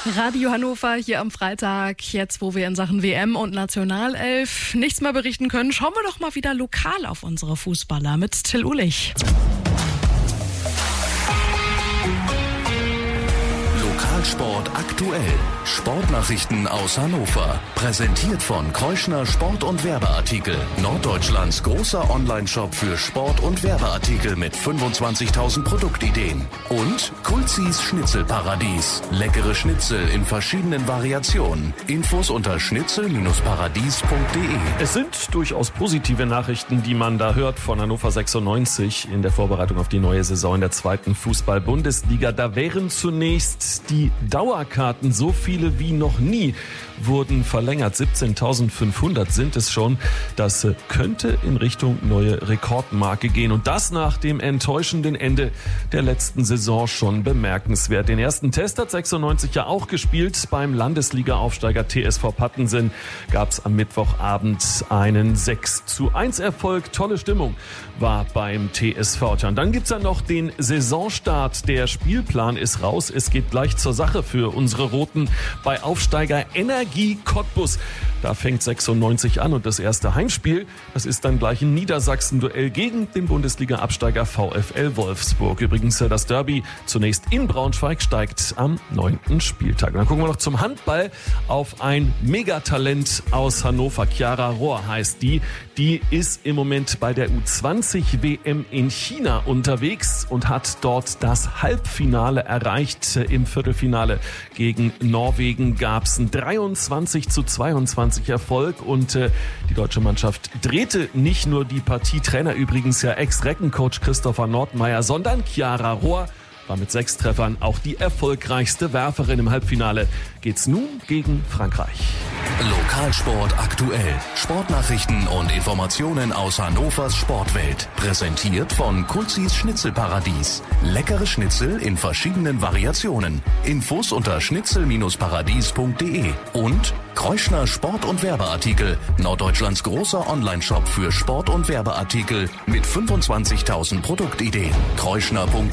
Radio Hannover hier am Freitag, jetzt wo wir in Sachen WM und Nationalelf nichts mehr berichten können, schauen wir doch mal wieder lokal auf unsere Fußballer mit Till Ulich. Lokalsport aktuell. Sportnachrichten aus Hannover. Präsentiert von Kreuschner Sport- und Werbeartikel. Norddeutschlands großer Onlineshop für Sport- und Werbeartikel mit 25.000 Produktideen. Und Kulzis Schnitzelparadies. Leckere Schnitzel in verschiedenen Variationen. Infos unter schnitzel-paradies.de. Es sind durchaus positive Nachrichten, die man da hört von Hannover 96 in der Vorbereitung auf die neue Saison in der 2. Fußball-Bundesliga. Da wären zunächst die Dauerkarten, so viele wie noch nie, wurden verlängert. 17.500 sind es schon. Das könnte in Richtung neue Rekordmarke gehen. Und das nach dem enttäuschenden Ende der letzten Saison schon bemerkenswert. Den ersten Test hat 96 ja auch gespielt. Beim Landesliga-Aufsteiger TSV Pattensen gab es am Mittwochabend einen 6:1 Erfolg. Tolle Stimmung war beim TSV. Und dann gibt's ja noch den Saisonstart. Der Spielplan ist raus. Es geht gleich zur Sache für unsere Roten bei Aufsteiger Energie Cottbus. Da fängt 96 an und das erste Heimspiel, das ist dann gleich ein Niedersachsen-Duell gegen den Bundesliga-Absteiger VfL Wolfsburg. Übrigens das Derby zunächst in Braunschweig steigt am 9. Spieltag. Und dann gucken wir noch zum Handball auf ein Megatalent aus Hannover. Chiara Rohr heißt die. Die ist im Moment bei der U20-WM in China unterwegs und hat dort das Halbfinale erreicht. Im Viertelfinale gegen Norwegen gab es einen 23:22 Erfolg und die deutsche Mannschaft drehte nicht nur die Partie. Trainer übrigens ja Ex-Reckencoach Christopher Nordmeier, sondern Chiara Rohr war mit 6 Treffern auch die erfolgreichste Werferin. Im Halbfinale geht's nun gegen Frankreich. Lokalsport aktuell. Sportnachrichten und Informationen aus Hannovers Sportwelt. Präsentiert von Kulzis Schnitzelparadies. Leckere Schnitzel in verschiedenen Variationen. Infos unter schnitzel-paradies.de. Und Kreuschner Sport- und Werbeartikel. Norddeutschlands großer Onlineshop für Sport- und Werbeartikel mit 25.000 Produktideen. kreuschner.de